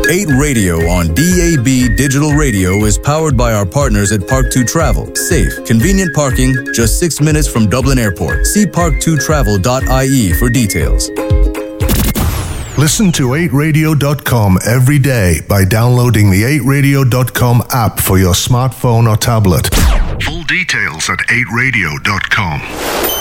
8 Radio on DAB Digital Radio is powered by our partners at Park2 Travel. Safe, convenient parking, just 6 minutes from Dublin Airport. See park2travel.ie for details. Listen to 8radio.com every day by downloading the 8radio.com app for your smartphone or tablet. Full details at 8radio.com.